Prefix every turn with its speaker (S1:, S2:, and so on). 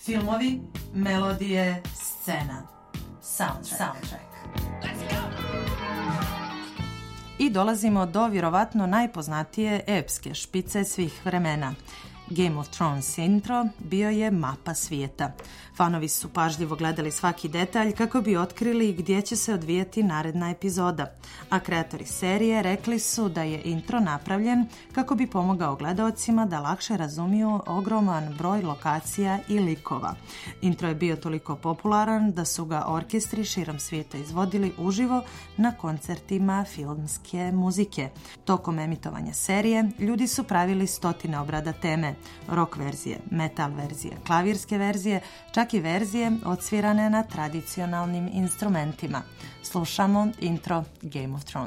S1: Filmovi, melodije, scena. Soundtrack. I dolazimo do vjerovatno najpoznatije epske špice svih vremena. Game of Thrones intro bio je mapa svijeta. Fanovi su pažljivo gledali svaki detalj kako bi otkrili gdje će se odvijeti naredna epizoda, a kreatori serije rekli su da je intro napravljen kako bi pomogao gledaocima da lakše razumiju ogroman broj lokacija i likova. Intro je bio toliko popularan da su ga orkestri širom svijeta izvodili uživo na koncertima filmske muzike. Tokom emitovanja serije ljudi su pravili stotine obrada teme, rock verzije, metal verzije, klavirske verzije, čak i verzije odsvirane na tradicionalnim instrumentima. Slušamo intro Game of Thrones.